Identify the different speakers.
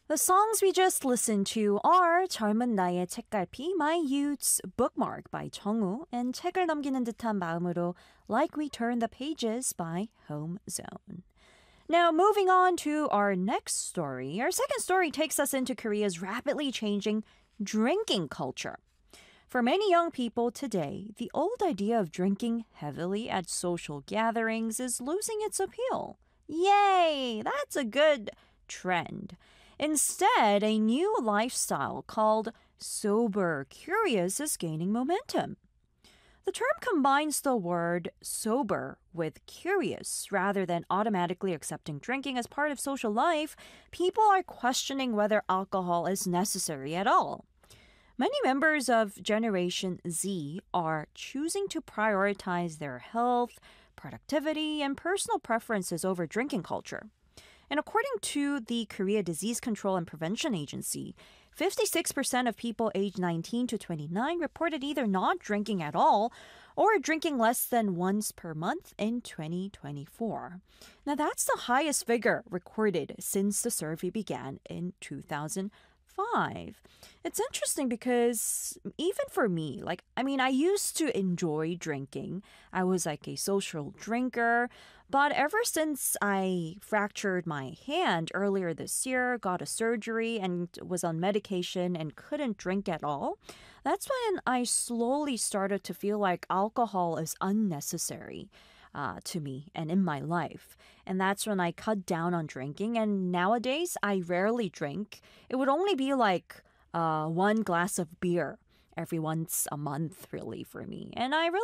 Speaker 1: The songs we just listened to are 젊은 나이의 책갈피, My Youth's Bookmark by 정우, and 책을 넘기는 듯한 마음으로 Like We Turn the Pages by Home Zone. Now, moving on to our next story. Our second story takes us into Korea's rapidly changing drinking culture. For many young people today, the old idea of drinking heavily at social gatherings is losing its appeal. Yay! That's a good trend. Instead, a new lifestyle called sober curious is gaining momentum. The term combines the word sober with curious. Rather than automatically accepting drinking as part of social life, people are questioning whether alcohol is necessary at all. Many members of Generation Z are choosing to prioritize their health, productivity, and personal preferences over drinking culture. And according to the Korea Disease Control and Prevention Agency, 56% of people aged 19 to 29 reported either not drinking at all or drinking less than once per month in 2024. Now, that's the highest figure recorded since the survey began in 2005. It's interesting because even for me, I used to enjoy drinking. I was like a social drinker, but ever since I fractured my hand earlier this year, got a surgery, and was on medication and couldn't drink at all, that's when I slowly started to feel like alcohol is unnecessary. To me and in my life. And that's when I cut down on drinking. And nowadays, I rarely drink. It would only be like one glass of beer every once a month, really, for me. And I really